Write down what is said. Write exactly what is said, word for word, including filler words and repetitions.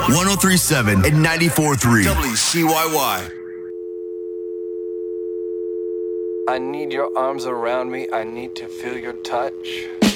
one oh three point seven and ninety-four point three W C Y Y. I need your arms around me. I need to feel your touch.